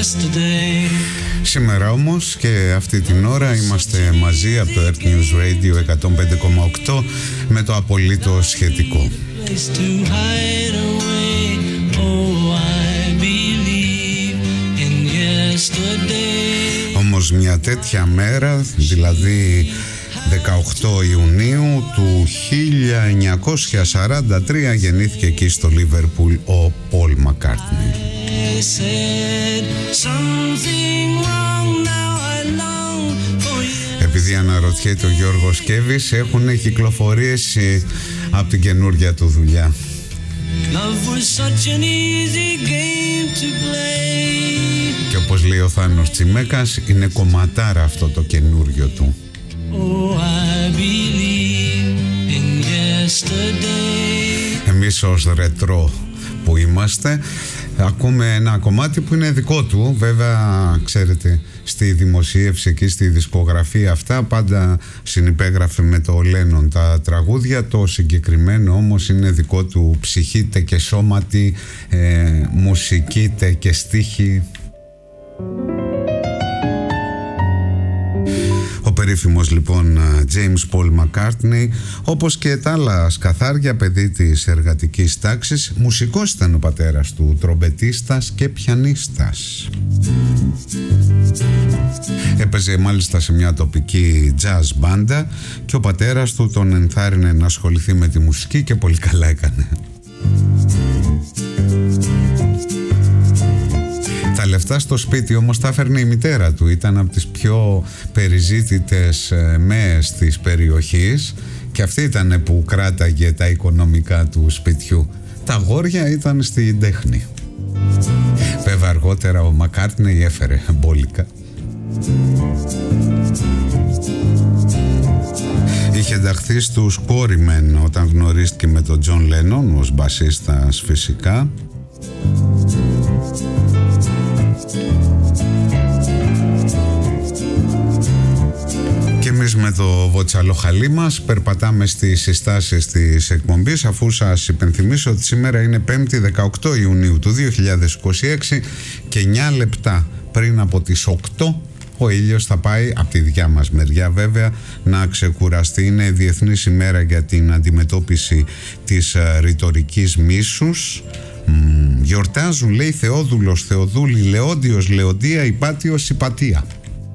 Σήμερα όμως και αυτή την ώρα είμαστε μαζί από το Earth News Radio 105,8 με το απολύτως σχετικό. Όμως μια τέτοια μέρα, δηλαδή 18 Ιουνίου του 1943, γεννήθηκε εκεί στο Λίβερπουλ ο Πολ Μακκάρτνι. Επειδή αναρωτιέται ο Γιώργος Κέβης, έχουν κυκλοφορήσει από την καινούργια του δουλειά. Και όπως λέει ο Θάνος Τσιμέκας, είναι κομματάρα αυτό το καινούργιο του. Εμείς ως ρετρό που είμαστε, ακούμε ένα κομμάτι που είναι δικό του. Βέβαια, ξέρετε, στη δημοσίευση εκεί στη δισκογραφία αυτά πάντα συνυπέγραφε με το Λένον τα τραγούδια. Το συγκεκριμένο όμως είναι δικό του, ψυχήτε και σώματι, μουσικήτε και στίχη. Ο περίφημος λοιπόν James Paul McCartney, όπως και τα άλλα σκαθάρια, παιδί της εργατικής τάξης, μουσικός ήταν ο πατέρας του, τρομπετίστας και πιανίστας. Έπαιζε μάλιστα σε μια τοπική jazz μπάντα και ο πατέρας του τον ενθάρρυνε να ασχοληθεί με τη μουσική και πολύ καλά έκανε. Τα λεφτά στο σπίτι όμως τα έφερνε η μητέρα του. Ήταν από τις πιο περιζήτητες μέες της περιοχής και αυτή ήταν που κράταγε τα οικονομικά του σπιτιού. Τα αγόρια ήταν στην τέχνη. Βέβαια αργότερα ο Μακκάρτνεϊ έφερε μπόλικα. Είχε ενταχθεί στους Quarrymen όταν γνωρίστηκε με τον Τζον Λένον ως μπασίστας φυσικά. Και εμείς με το βοτσαλοχαλί μας περπατάμε στις συστάσεις της εκπομπής, αφού σας υπενθυμίσω ότι σήμερα είναι 5η 18 Ιουνίου του 2026 και 9 λεπτά πριν από τις 8 ο ήλιος θα πάει, από τη δικιά μας μεριά βέβαια, να ξεκουραστεί. Είναι Διεθνής ημέρα για την αντιμετώπιση της ρητορικής μίσους. Γιορτάζουν, λέει, Θεόδουλος, Θεοδούλη, Λεόντιος, Λεοντία, Υπάτιος, Υπατία.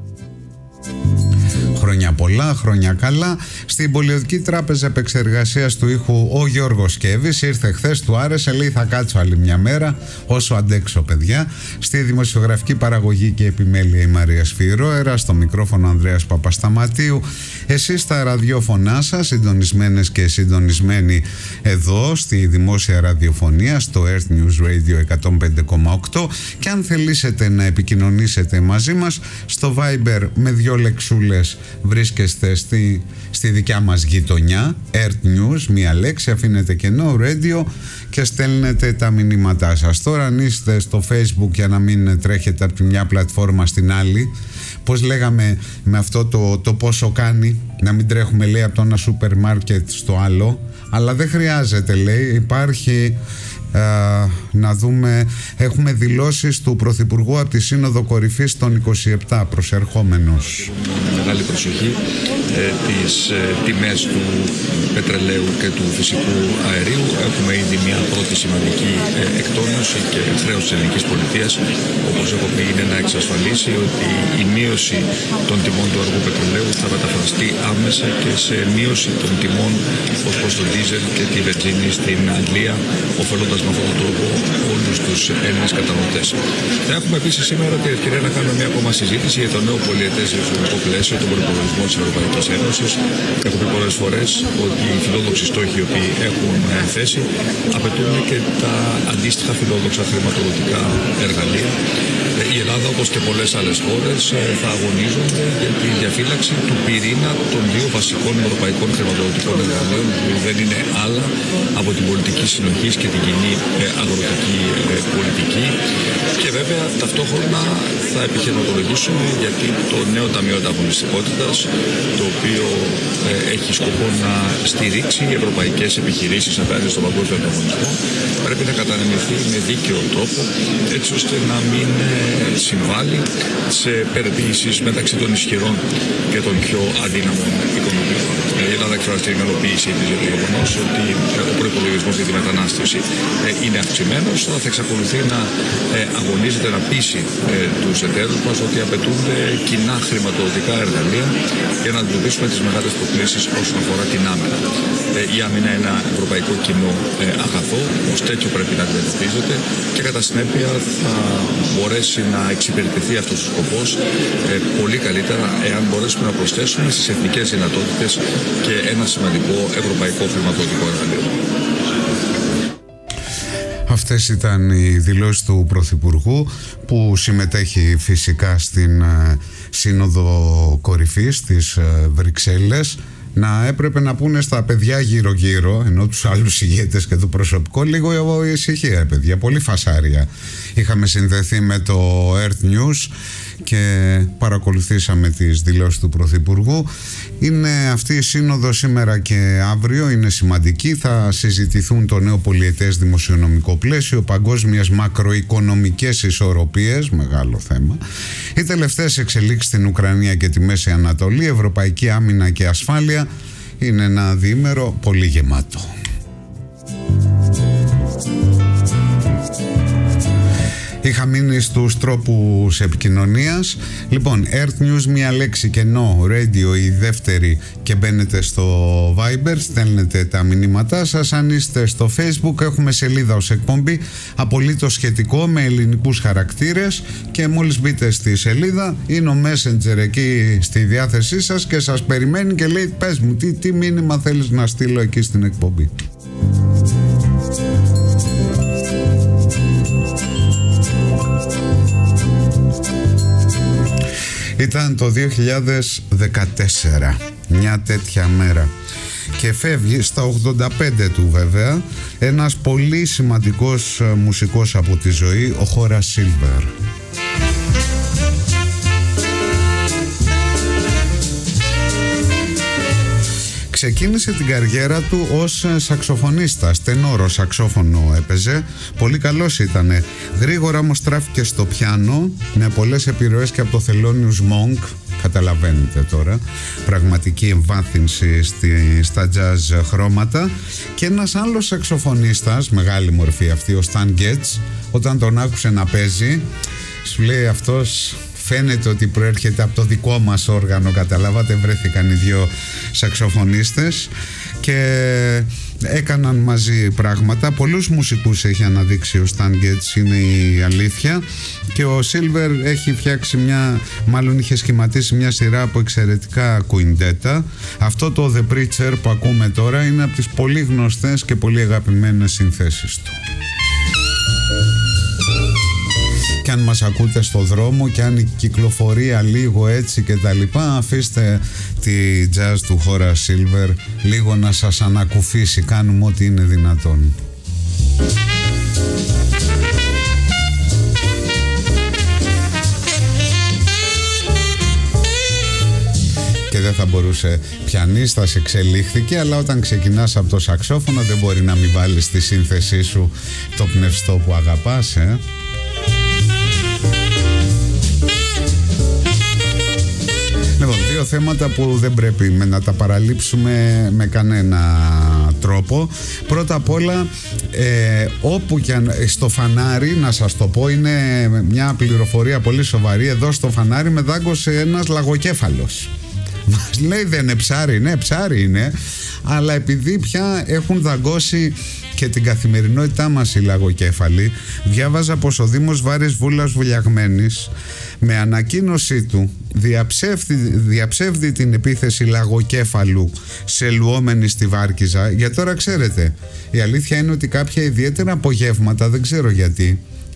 Χρόνια πολλά, χρόνια καλά. Στην Πολιοδική Τράπεζα Επεξεργασίας του Ήχου ο Γιώργος Κέβης ήρθε χθες, του άρεσε, λέει θα κάτσω άλλη μια μέρα όσο αντέξω παιδιά. Στη δημοσιογραφική παραγωγή και επιμέλεια η Μαρία Σφυρώερα, στο μικρόφωνο Ανδρέας Παπασταματίου. Εσείς στα ραδιόφωνά σας, συντονισμένες και συντονισμένοι εδώ στη δημόσια ραδιοφωνία, στο Earth News Radio 105,8, και αν θελήσετε να επικοινωνήσετε μαζί μας στο Viber με 2 λεξούλες βρίσκεστε στη δικιά μας γειτονιά, Earth News, μία λέξη, αφήνετε κενό, radio, και στέλνετε τα μηνύματά σας. Τώρα αν είστε στο Facebook, για να μην τρέχετε από τη μια πλατφόρμα στην άλλη, πώς λέγαμε με αυτό το πόσο κάνει, να μην τρέχουμε, λέει, από το ένα σούπερ μάρκετ στο άλλο, αλλά δεν χρειάζεται, λέει, υπάρχει... να δούμε, έχουμε δηλώσεις του Πρωθυπουργού από τη Σύνοδο Κορυφής των 27 προσερχόμενος. Μεγάλη προσοχή τις τιμές του πετρελαίου και του φυσικού αερίου. Έχουμε ήδη μια πρώτη σημαντική εκτόνωση και χρέος της ελληνικής πολιτείας, όπως έχω πει, είναι να εξασφαλίσει ότι η μείωση των τιμών του αργού πετρελαίου θα μεταφραστεί άμεσα και σε μείωση των τιμών ως προς το ντίζελ και τη βενζίνη στην Αγγλία, ωφελώντας με αυτόν τον τρόπο όλους τους Έλληνες καταναλωτές. Θα έχουμε επίσης σήμερα την ευκαιρία να κάνουμε μια ακόμα συζήτηση για το νέο πολυετές δημοσιονομικό πλαίσιο, τον προϋπολογισμό της Ευρωπαϊκής Ένωσης. Έχω πει πολλές φορές ότι οι φιλόδοξοι στόχοι οι οποίοι έχουν θέσει απαιτούν και τα αντίστοιχα φιλόδοξα χρηματοδοτικά εργαλεία. Η Ελλάδα, όπως και πολλές άλλες χώρες, θα αγωνίζονται για τη διαφύλαξη του πυρήνα των δύο βασικών ευρωπαϊκών χρηματοδοτικών εργαλείων, που δεν είναι άλλα από την πολιτική συνοχής και την κοινή αγροτική πολιτική. Και βέβαια ταυτόχρονα θα επιχειρηματολογήσουμε γιατί το νέο Ταμείο Ανταγωνιστικότητας, το οποίο έχει σκοπό να στηρίξει ευρωπαϊκές επιχειρήσεις απέναντι στον παγκόσμιο ανταγωνισμό, πρέπει να κατανεμηθεί με δίκαιο τρόπο, έτσι ώστε να μην συμβάλλει σε περαιτήσεις μεταξύ των ισχυρών και των πιο αδύναμων οικονομικών. Η Ελλάδα εκφράζει την ικανοποίησή της για το γεγονός ότι ο προϋπολογισμός για τη μετανάστευση είναι αυξημένος, αλλά θα εξακολουθεί να αγωνίζεται να πείσει τους εταίρους μας ότι απαιτούνται κοινά χρηματοδοτικά εργαλεία για να αντιμετωπίσουμε τις μεγάλες προκλήσεις όσον αφορά την άμυνα. Η άμυνα είναι ένα ευρωπαϊκό κοινό αγαθό, ως τέτοιο πρέπει να αντιμετωπίζεται και κατά συνέπεια θα μπορέσει να εξυπηρετηθεί αυτός ο σκοπός πολύ καλύτερα εάν μπορέσουμε να προσθέσουμε στις εθνικές δυνατότητες και ένα σημαντικό ευρωπαϊκό χρηματοδοτικό εργαλείο. Αυτές ήταν οι δηλώσεις του Πρωθυπουργού, που συμμετέχει φυσικά στην Σύνοδο Κορυφής της Βρυξέλλες. Να έπρεπε να πούνε στα παιδιά γύρω-γύρω, ενώ τους άλλους ηγέτες και το προσωπικό, λίγο ησυχία, παιδιά, πολύ φασάρια. Είχαμε συνδεθεί με το Earth News και παρακολουθήσαμε τις δηλώσεις του Πρωθυπουργού. Είναι αυτή η σύνοδο σήμερα και αύριο, είναι σημαντική. Θα συζητηθούν το νέο πολιετές δημοσιονομικό πλαίσιο, παγκόσμιες μακροοικονομικές ισορροπίες, μεγάλο θέμα, οι τελευταίες εξελίξεις στην Ουκρανία και τη Μέση Ανατολή, ευρωπαϊκή άμυνα και ασφάλεια. Είναι ένα διήμερο πολύ γεμάτο. Είχα μείνει στους τρόπους επικοινωνίας. Λοιπόν, Earth News, μία λέξη κενό, radio η δεύτερη, και μπαίνετε στο Viber, στέλνετε τα μηνύματά σας. Αν είστε στο Facebook, έχουμε σελίδα ως εκπομπή, απολύτως σχετικό, με ελληνικούς χαρακτήρες, και μόλις μπείτε στη σελίδα είναι ο Messenger εκεί στη διάθεσή σας και σας περιμένει και λέει πες μου τι μήνυμα θέλεις να στείλω εκεί στην εκπομπή. Ήταν το 2014, μια τέτοια μέρα, και φεύγει στα 85 του βέβαια ένας πολύ σημαντικός μουσικός από τη ζωή, ο Horace Silver. Ξεκίνησε την καριέρα του ως σαξοφωνίστας, τενόρο σαξόφωνο έπαιζε, πολύ καλός ήτανε. Γρήγορα όμως στράφηκε στο πιάνο, με πολλές επιρροές και από το Thelonious Monk, καταλαβαίνετε τώρα, πραγματική εμβάθυνση στα jazz χρώματα. Και ένας άλλος σαξοφωνίστας, μεγάλη μορφή αυτή, ο Stan Getz, όταν τον άκουσε να παίζει, σου λέει αυτός φαίνεται ότι προέρχεται από το δικό μας όργανο, καταλάβατε, βρέθηκαν οι δύο σαξοφωνίστες και έκαναν μαζί πράγματα. Πολλούς μουσικούς έχει αναδείξει ο Stan Getz, είναι η αλήθεια, και ο Silver έχει φτιάξει μάλλον είχε σχηματίσει μια σειρά από εξαιρετικά κουιντέτα. Αυτό το The Preacher που ακούμε τώρα είναι από τις πολύ γνωστές και πολύ αγαπημένες συνθέσεις του. Και αν μας ακούτε στο δρόμο και αν η κυκλοφορία λίγο έτσι και τα λοιπά, αφήστε τη jazz του Horace Silver λίγο να σας ανακουφίσει. Κάνουμε ό,τι είναι δυνατόν. Και δεν θα μπορούσε, πιανίστας εξελίχθηκε, αλλά όταν ξεκινάς από το σαξόφωνο δεν μπορεί να μην βάλεις στη σύνθεσή σου το πνευστό που αγαπάς, Λοιπόν, δύο θέματα που δεν πρέπει να τα παραλείψουμε με κανένα τρόπο. Πρώτα απ' όλα, όπου και αν, στο φανάρι, να σας το πω, είναι μια πληροφορία πολύ σοβαρή. Εδώ στο φανάρι με δάγκωσε ένας λαγοκέφαλος. Μας λέει δεν είναι ψάρι, ναι ψάρι είναι, αλλά επειδή πια έχουν δαγκώσει και την καθημερινότητά μας οι λαγοκέφαλοι, διάβαζα πως ο Δήμος Βάρης Βούλας Βουλιαγμένης με ανακοίνωσή του διαψεύδει την επίθεση λαγοκέφαλου σε λουόμενη στη Βάρκιζα. Για τώρα ξέρετε, η αλήθεια είναι ότι κάποια ιδιαίτερα απογεύματα, δεν ξέρω γιατί,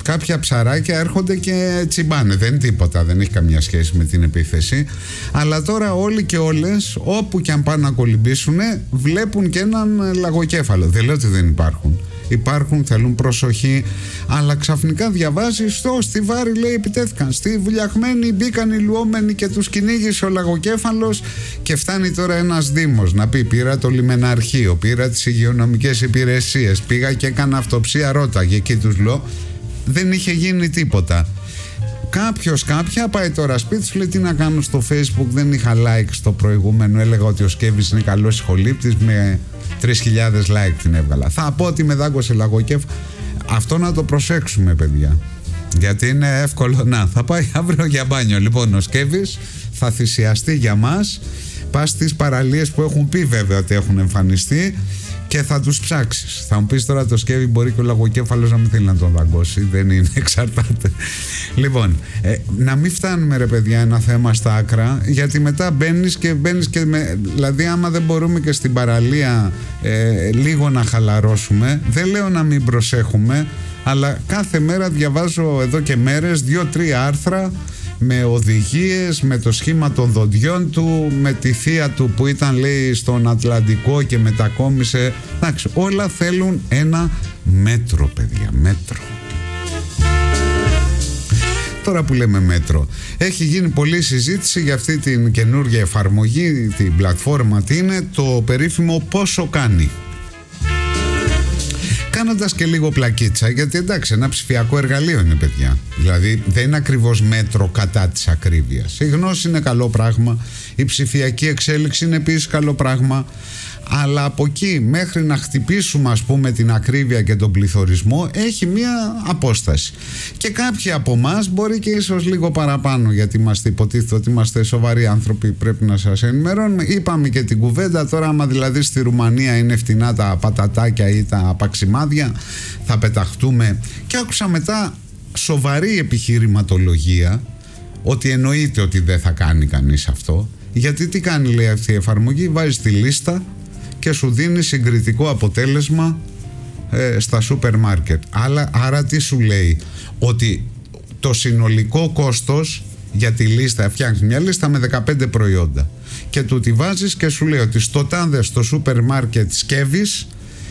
κάποια ψαράκια έρχονται και τσιμπάνε. Δεν είναι τίποτα, δεν έχει καμία σχέση με την επίθεση. Αλλά τώρα όλοι και όλες, όπου και αν πάνε να κολυμπήσουν, βλέπουν και έναν λαγοκέφαλο. Δεν λέω ότι δεν υπάρχουν. Υπάρχουν, θέλουν προσοχή, αλλά ξαφνικά διαβάζει στη Βάρη, λέει, επιτέθηκαν. Στη Βουλιαχμένη μπήκαν οι λουόμενοι και τους κυνήγησε ο λαγοκέφαλος. Και φτάνει τώρα ένας δήμος να πει: πήρα το λιμεναρχείο, πήρα τις υγειονομικές υπηρεσίες, πήγα και έκανα αυτοψία, ρώταγε. Εκεί τους λέω, δεν είχε γίνει τίποτα. Κάποια πάει τώρα σπίτι σου, λέει: τι να κάνω στο Facebook, δεν είχα like στο προηγούμενο. Έλεγα ότι ο Σκέβης είναι καλός σχολήπτης, με 3.000 like την έβγαλα. Θα πω ότι με δάγκωσε λαγοκέφαλο. Αυτό να το προσέξουμε, παιδιά. Γιατί είναι εύκολο. Να, θα πάει αύριο για μπάνιο. Λοιπόν, ο Σκέβης θα θυσιαστεί για μας. Πας στις παραλίες που έχουν πει βέβαια ότι έχουν εμφανιστεί και θα τους ψάξεις. Θα μου πεις τώρα, το Σκέβη μπορεί και ο λαγοκέφαλος να μην θέλει να τον δαγκώσει. Δεν είναι, εξαρτάται. Λοιπόν, να μην φτάνουμε, ρε παιδιά, ένα θέμα στα άκρα, γιατί μετά μπαίνεις και δηλαδή άμα δεν μπορούμε και στην παραλία λίγο να χαλαρώσουμε, δεν λέω να μην προσέχουμε, αλλά κάθε μέρα διαβάζω εδώ και μέρες 2-3 άρθρα με οδηγίες, με το σχήμα των δοντιών του, με τη θεία του που ήταν, λέει, στον Ατλαντικό και μετακόμισε. Εντάξει, όλα θέλουν ένα μέτρο, παιδιά, μέτρο. Τώρα που λέμε μέτρο, έχει γίνει πολλή συζήτηση για αυτή την καινούργια εφαρμογή, την πλατφόρμα, τι είναι, το περίφημο πόσο κάνει. Κάνοντας και λίγο πλακίτσα, γιατί εντάξει, ένα ψηφιακό εργαλείο είναι, παιδιά. Δηλαδή δεν είναι ακριβώς μέτρο κατά της ακρίβειας. Η γνώση είναι καλό πράγμα, η ψηφιακή εξέλιξη είναι επίσης καλό πράγμα, αλλά από εκεί μέχρι να χτυπήσουμε, ας πούμε, την ακρίβεια και τον πληθωρισμό έχει μία απόσταση. Και κάποιοι από εμάς μπορεί και ίσως λίγο παραπάνω, γιατί είμαστε, υποτίθεται ότι είμαστε σοβαροί άνθρωποι, πρέπει να σας ενημερώνουμε. Είπαμε και την κουβέντα τώρα, άμα δηλαδή στη Ρουμανία είναι φτηνά τα πατατάκια ή τα παξιμάδια, θα πεταχτούμε. Και άκουσα μετά σοβαρή επιχειρηματολογία ότι εννοείται ότι δεν θα κάνει κανείς αυτό. Γιατί τι κάνει, λέει, αυτή η εφαρμογή? Βάζει τη λίστα και σου δίνει συγκριτικό αποτέλεσμα στα σούπερ μάρκετ. Άρα τι σου λέει? Ότι το συνολικό κόστος για τη λίστα, φτιάχνεις μια λίστα με 15 προϊόντα και του τη βάζεις και σου λέει ότι στο τάδε στο σούπερ μάρκετ Σκέβης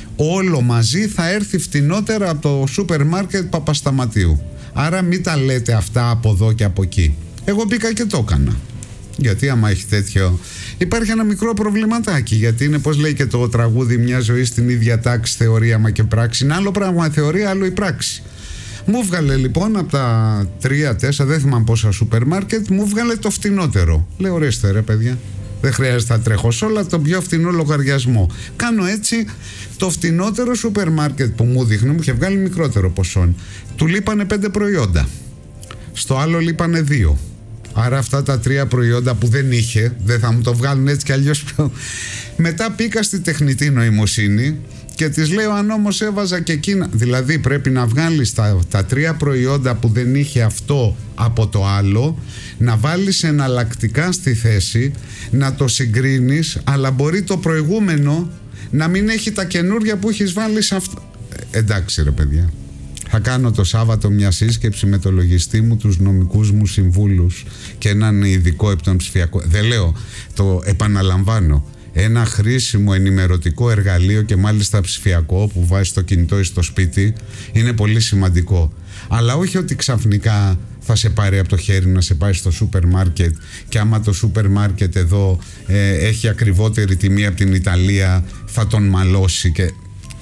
όλο μαζί θα έρθει φτηνότερα από το σούπερ μάρκετ Παπασταματίου. Άρα μην τα λέτε αυτά από εδώ και από εκεί. Εγώ μπήκα και το έκανα. Γιατί άμα έχει τέτοιο, υπάρχει ένα μικρό προβληματάκι. Γιατί είναι, πώς λέει και το τραγούδι, μια ζωή στην ίδια τάξη, θεωρία μα και πράξη. Είναι άλλο πράγμα η θεωρία, άλλο η πράξη. Μου βγάλε λοιπόν από τα 3-4, δεν θυμάμαι πόσα σούπερ μάρκετ, μου βγάλε το φτηνότερο. Λέω, ορίστε ρε παιδιά, δεν χρειάζεται να τρέχω σε όλα, τον πιο φτηνό λογαριασμό. Κάνω έτσι, το φτηνότερο σούπερ μάρκετ που μου δείχνει, μου είχε βγάλει μικρότερο ποσό. Του λείπανε 5 προϊόντα. Στο άλλο λείπανε 2. Άρα αυτά τα 3 προϊόντα που δεν είχε, δεν θα μου το βγάλουν έτσι κι αλλιώς. Μετά πήγα στη τεχνητή νοημοσύνη και της λέω, αν όμως έβαζα και εκείνα, δηλαδή πρέπει να βγάλεις τα 3 προϊόντα που δεν είχε αυτό από το άλλο, να βάλεις εναλλακτικά στη θέση, να το συγκρίνεις, αλλά μπορεί το προηγούμενο να μην έχει τα καινούργια που έχεις βάλει σε αυτό. Εντάξει ρε παιδιά. Θα κάνω το Σάββατο μια σύσκεψη με το λογιστή μου, τους νομικούς μου συμβούλους και έναν ειδικό επ' τον ψηφιακό. Δεν λέω, το επαναλαμβάνω. Ένα χρήσιμο ενημερωτικό εργαλείο και μάλιστα ψηφιακό που βάζει στο κινητό ή στο σπίτι είναι πολύ σημαντικό. Αλλά όχι ότι ξαφνικά θα σε πάρει από το χέρι να σε πάει στο σούπερ μάρκετ και άμα το σούπερ μάρκετ εδώ έχει ακριβότερη τιμή από την Ιταλία θα τον μαλώσει και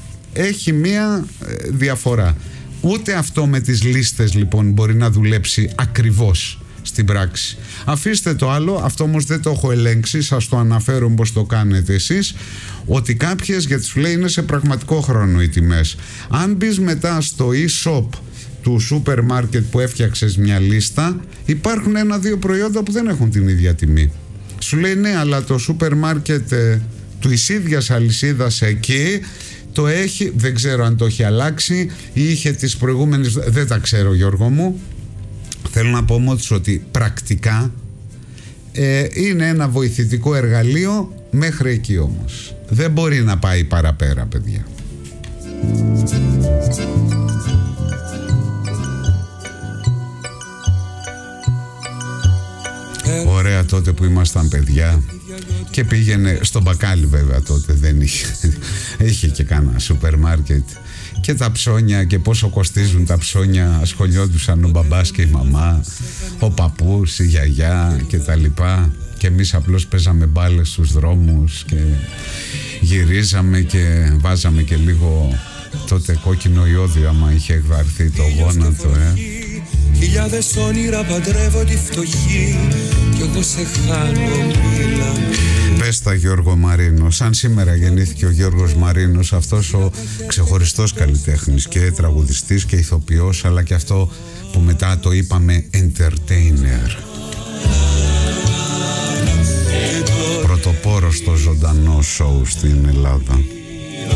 έχει μία διαφορά. Ούτε αυτό με τις λίστες λοιπόν μπορεί να δουλέψει ακριβώς στην πράξη. Αφήστε το άλλο, αυτό όμως δεν το έχω ελέγξει, σας το αναφέρω πως το κάνετε εσείς, ότι κάποιες, γιατί σου λέει είναι σε πραγματικό χρόνο οι τιμές. Αν μπεις μετά στο e-shop του σούπερ μάρκετ που έφτιαξες μια λίστα, υπάρχουν 1-2 προϊόντα που δεν έχουν την ίδια τιμή. Σου λέει ναι, αλλά το σούπερ μάρκετ του εις ίδιας αλυσίδας εκεί το έχει, δεν ξέρω αν το έχει αλλάξει ή είχε τις προηγούμενες, δεν τα ξέρω Γιώργο μου. Θέλω να πω όμως ότι πρακτικά είναι ένα βοηθητικό εργαλείο μέχρι εκεί όμως. Δεν μπορεί να πάει παραπέρα παιδιά. Ωραία τότε που ήμασταν παιδιά. Και πήγαινε στο μπακάλι, βέβαια τότε δεν είχε. Είχε και κάνα σούπερ μάρκετ. Και τα ψώνια και πόσο κοστίζουν τα ψώνια ασχολιόντουσαν ο μπαμπάς και η μαμά, ο παππούς, η γιαγιά και τα λοιπά. Και εμείς απλώς παίζαμε μπάλες στους δρόμους και γυρίζαμε και βάζαμε και λίγο τότε κόκκινο ιόδιο άμα είχε εκβαρθεί το γόνατο. Χιλιάδες όνειρα παντρεύω τη φτωχή κι εγώ σε χάνω μίλα. Πες τα, Γιώργο Μαρίνο. Σαν σήμερα γεννήθηκε ο Γιώργος Μαρίνος, αυτός ο ξεχωριστός καλλιτέχνης και τραγουδιστής και ηθοποιός, αλλά και αυτό που μετά το είπαμε entertainer. Πρωτοπόρος στο ζωντανό σοου στην Ελλάδα.